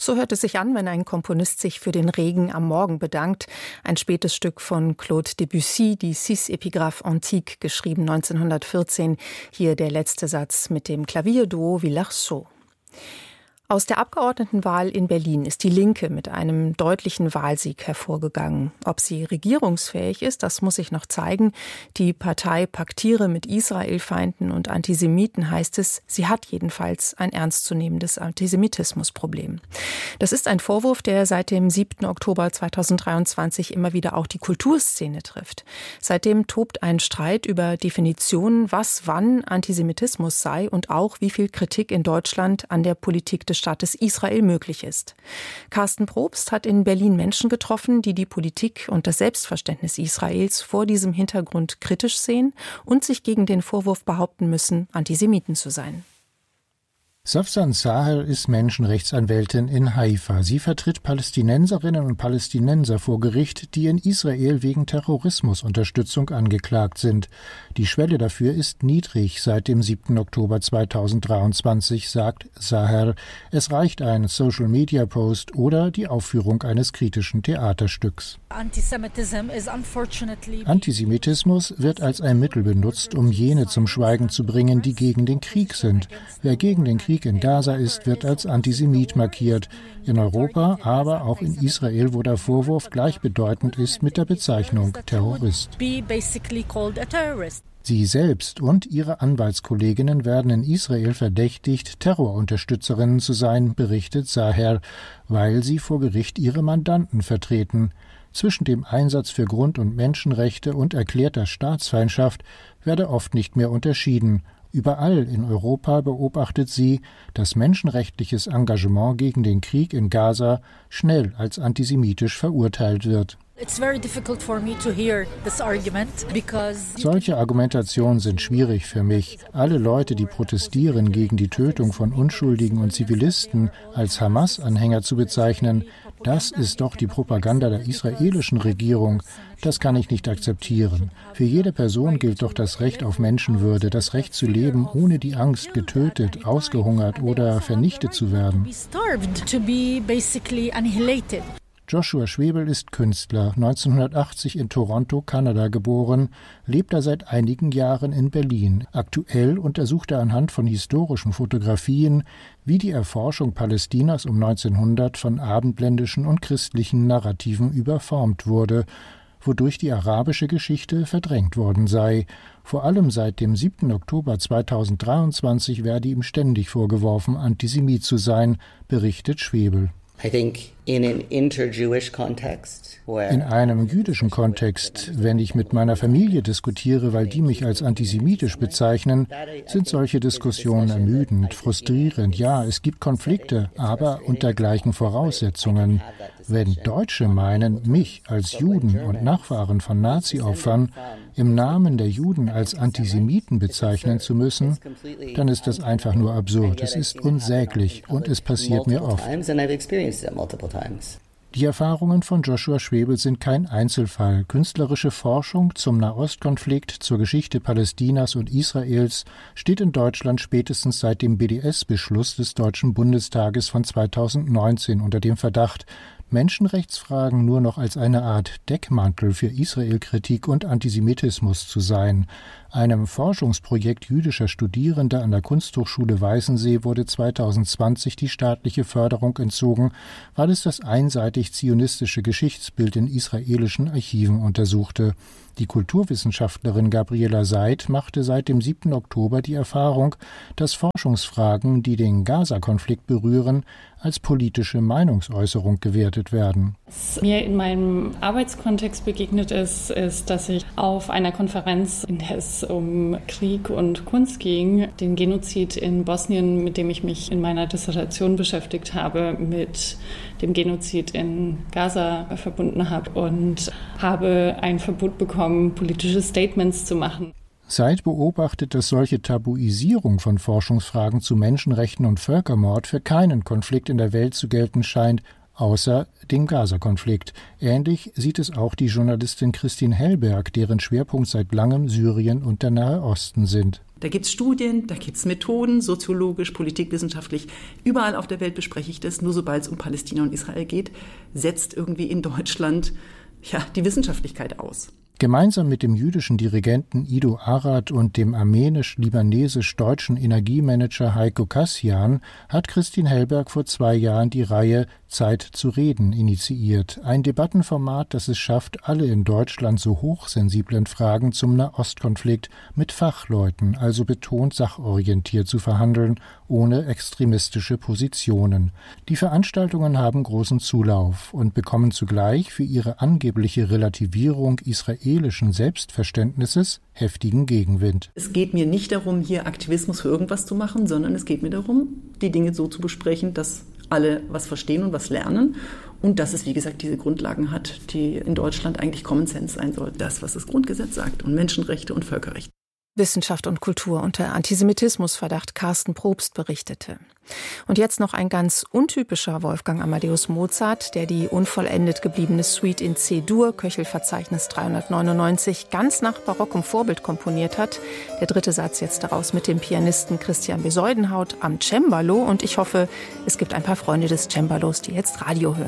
So hört es sich an, wenn ein Komponist sich für den Regen am Morgen bedankt. Ein spätes Stück von Claude Debussy, die Six Epigraphes Antiques, geschrieben 1914. Hier der letzte Satz mit dem Klavierduo Villard-Sceaux. Aus der Abgeordnetenwahl in Berlin ist die Linke mit einem deutlichen Wahlsieg hervorgegangen. Ob sie regierungsfähig ist, das muss sich noch zeigen. Die Partei paktiere mit Israelfeinden und Antisemiten, heißt es. Sie hat jedenfalls ein ernstzunehmendes Antisemitismusproblem. Das ist ein Vorwurf, der seit dem 7. Oktober 2023 immer wieder auch die Kulturszene trifft. Seitdem tobt ein Streit über Definitionen, was wann Antisemitismus sei und auch wie viel Kritik in Deutschland an der Politik des Staates Israel möglich ist. Carsten Probst hat in Berlin Menschen getroffen, die die Politik und das Selbstverständnis Israels vor diesem Hintergrund kritisch sehen und sich gegen den Vorwurf behaupten müssen, Antisemiten zu sein. Safsan Saher ist Menschenrechtsanwältin in Haifa. Sie vertritt Palästinenserinnen und Palästinenser vor Gericht, die in Israel wegen Terrorismusunterstützung angeklagt sind. Die Schwelle dafür ist niedrig seit dem 7. Oktober 2023, sagt Saher. Es reicht ein Social-Media-Post oder die Aufführung eines kritischen Theaterstücks. Antisemitismus wird als ein Mittel benutzt, um jene zum Schweigen zu bringen, die gegen den Krieg sind. Wer gegen den Krieg in Gaza ist, wird als Antisemit markiert. In Europa, aber auch in Israel, wo der Vorwurf gleichbedeutend ist mit der Bezeichnung Terrorist. Sie selbst und ihre Anwaltskolleginnen werden in Israel verdächtigt, Terrorunterstützerinnen zu sein, berichtet Saher, weil sie vor Gericht ihre Mandanten vertreten. Zwischen dem Einsatz für Grund- und Menschenrechte und erklärter Staatsfeindschaft werde oft nicht mehr unterschieden. Überall in Europa beobachtet sie, dass menschenrechtliches Engagement gegen den Krieg in Gaza schnell als antisemitisch verurteilt wird. Solche Argumentationen sind schwierig für mich. Alle Leute, die protestieren gegen die Tötung von Unschuldigen und Zivilisten, als Hamas-Anhänger zu bezeichnen, das ist doch die Propaganda der israelischen Regierung. Das kann ich nicht akzeptieren. Für jede Person gilt doch das Recht auf Menschenwürde, das Recht zu leben, ohne die Angst, getötet, ausgehungert oder vernichtet zu werden. Joshua Schwebel ist Künstler, 1980 in Toronto, Kanada geboren, lebt er seit einigen Jahren in Berlin. Aktuell untersucht er anhand von historischen Fotografien, wie die Erforschung Palästinas um 1900 von abendländischen und christlichen Narrativen überformt wurde, wodurch die arabische Geschichte verdrängt worden sei. Vor allem seit dem 7. Oktober 2023 werde ihm ständig vorgeworfen, Antisemit zu sein, berichtet Schwebel. In einem jüdischen Kontext, wenn ich mit meiner Familie diskutiere, weil die mich als antisemitisch bezeichnen, sind solche Diskussionen ermüdend, frustrierend. Ja, es gibt Konflikte, aber unter gleichen Voraussetzungen. Wenn Deutsche meinen, mich als Juden und Nachfahren von Nazi-Opfern im Namen der Juden als Antisemiten bezeichnen zu müssen, dann ist das einfach nur absurd. Es ist unsäglich und es passiert mir oft. Die Erfahrungen von Joshua Schwebel sind kein Einzelfall. Künstlerische Forschung zum Nahostkonflikt, zur Geschichte Palästinas und Israels steht in Deutschland spätestens seit dem BDS-Beschluss des Deutschen Bundestages von 2019 unter dem Verdacht, Menschenrechtsfragen nur noch als eine Art Deckmantel für Israelkritik und Antisemitismus zu sein. Einem Forschungsprojekt jüdischer Studierender an der Kunsthochschule Weißensee wurde 2020 die staatliche Förderung entzogen, weil es das einseitig zionistische Geschichtsbild in israelischen Archiven untersuchte. Die Kulturwissenschaftlerin Gabriela Seid machte seit dem 7. Oktober die Erfahrung, dass Forschungsfragen, die den Gaza-Konflikt berühren, als politische Meinungsäußerung gewertet werden. Was mir in meinem Arbeitskontext begegnet ist, dass ich auf einer Konferenz, in der es um Krieg und Kunst ging, den Genozid in Bosnien, mit dem ich mich in meiner Dissertation beschäftigt habe, mit dem Genozid in Gaza verbunden habe und habe ein Verbot bekommen, politische Statements zu machen. Seid beobachtet, dass solche Tabuisierung von Forschungsfragen zu Menschenrechten und Völkermord für keinen Konflikt in der Welt zu gelten scheint, außer dem Gaza-Konflikt. Ähnlich sieht es auch die Journalistin Christine Hellberg, deren Schwerpunkt seit langem Syrien und der Nahe Osten sind. Da gibt es Studien, da gibt es Methoden, soziologisch, politikwissenschaftlich. Überall auf der Welt bespreche ich das. Nur sobald es um Palästina und Israel geht, setzt irgendwie in Deutschland die Wissenschaftlichkeit aus. Gemeinsam mit dem jüdischen Dirigenten Ido Arad und dem armenisch-libanesisch-deutschen Energiemanager Heiko Kassian hat Christine Hellberg vor 2 Jahren die Reihe Zeit zu reden initiiert. Ein Debattenformat, das es schafft, alle in Deutschland so hochsensiblen Fragen zum Nahostkonflikt mit Fachleuten, also betont sachorientiert zu verhandeln, ohne extremistische Positionen. Die Veranstaltungen haben großen Zulauf und bekommen zugleich für ihre angebliche Relativierung israelischen Selbstverständnisses heftigen Gegenwind. Es geht mir nicht darum, hier Aktivismus für irgendwas zu machen, sondern es geht mir darum, die Dinge so zu besprechen, dass alle was verstehen und was lernen und dass es, wie gesagt, diese Grundlagen hat, die in Deutschland eigentlich Common Sense sein soll. Das, was das Grundgesetz sagt und Menschenrechte und Völkerrecht. Wissenschaft und Kultur unter Antisemitismusverdacht, Carsten Probst berichtete. Und jetzt noch ein ganz untypischer Wolfgang Amadeus Mozart, der die unvollendet gebliebene Suite in C-Dur, Köchelverzeichnis 399, ganz nach barockem Vorbild komponiert hat. Der 3. Satz jetzt daraus mit dem Pianisten Christian Besoldenhaut am Cembalo. Und ich hoffe, es gibt ein paar Freunde des Cembalos, die jetzt Radio hören.